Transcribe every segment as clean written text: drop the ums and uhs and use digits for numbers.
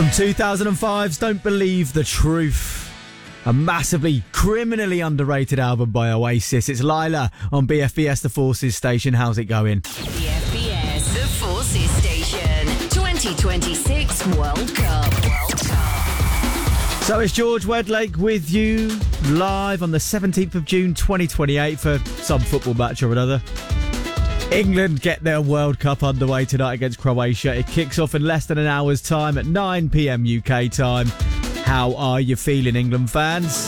From 2005's Don't Believe the Truth. A massively, criminally underrated album by Oasis. It's Lila on BFBS The Forces station. How's it going? BFBS The Forces station. 2026 World Cup. So it's George Wedlake with you live on the 17th of June 2028 for some football match or another. England get their World Cup underway tonight against Croatia. It kicks off in less than an hour's time at 9 p.m. UK time. How are you feeling, England fans?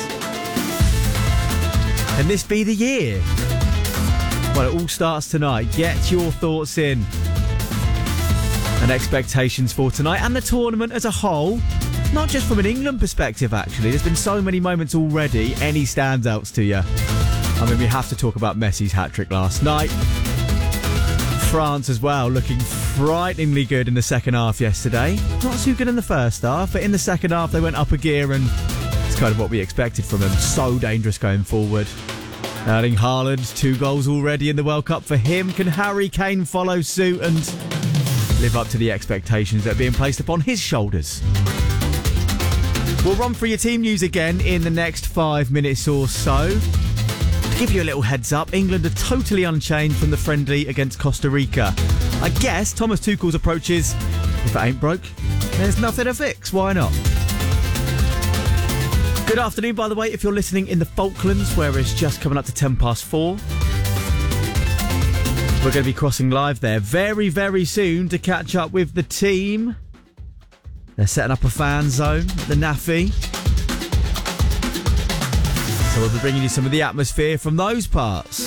Can this be the year? Well, it all starts tonight. Get your thoughts in. And expectations for tonight and the tournament as a whole. Not just from an England perspective, actually. There's been so many moments already. Any standouts to you? I mean, we have to talk about Messi's hat-trick last night. France as well, looking frighteningly good in the second half yesterday. Not too good in the first half, but in the second half they went up a gear, and it's kind of what we expected from them. So dangerous going forward. Erling Haaland, 2 goals already in the World Cup for him. Can Harry Kane follow suit and live up to the expectations that are being placed upon his shoulders? We'll run through your team news again in the next 5 minutes or so. To give you a little heads up, England are totally unchanged from the friendly against Costa Rica. I guess Thomas Tuchel's approach is, if it ain't broke, there's nothing to fix. Why not? Good afternoon, by the way, if you're listening in the Falklands, where it's just coming up to 4:10. We're going to be crossing live there very, very soon to catch up with the team. They're setting up a fan zone at the NAFI. So we'll be bringing you some of the atmosphere from those parts.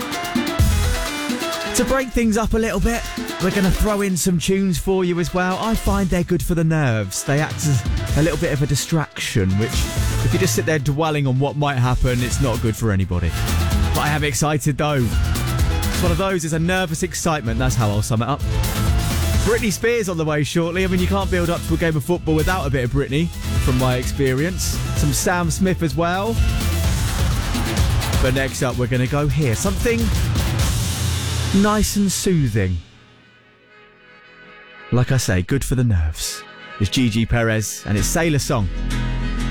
To break things up a little bit, we're going to throw in some tunes for you as well. I find they're good for the nerves. They act as a little bit of a distraction, which, if you just sit there dwelling on what might happen, it's not good for anybody. But I am excited though. It's one of those, it's a nervous excitement. That's how I'll sum it up. Britney Spears on the way shortly. I mean, you can't build up to a game of football without a bit of Britney, from my experience. Some Sam Smith as well. But next up, we're going to go here. Something nice and soothing. Like I say, good for the nerves. It's Gigi Perez and it's Sailor Song.